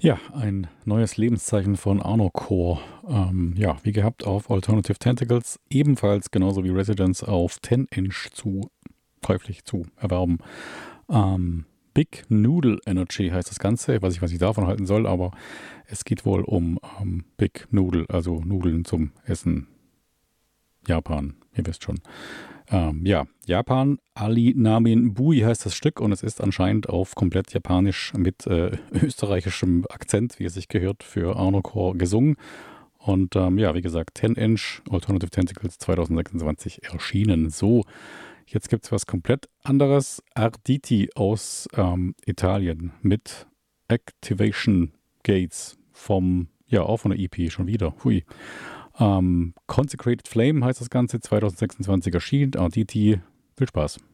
Ja, ein neues Lebenszeichen von Arno Core. Ja, wie gehabt auf Alternative Tentacles, ebenfalls genauso wie Residence auf 10" käuflich zu erwerben. Big Noodle Energy heißt das Ganze. Ich weiß nicht, was ich davon halten soll, aber es geht wohl um Big Noodle, also Nudeln zum Essen. Japan, ihr wisst schon. Ja, Japan, Ali Namin Bui heißt das Stück und es ist anscheinend auf komplett Japanisch mit österreichischem Akzent, wie es sich gehört, für Arno Core gesungen. Und ja, wie gesagt, 10" Alternative Tentacles 2026 erschienen. So, jetzt gibt es was komplett anderes. Arditi aus Italien mit Activation Gates vom, ja, auch von der EP schon wieder. Hui. Consecrated Flame heißt das Ganze, 2026 erschienen. Arditi, viel Spaß.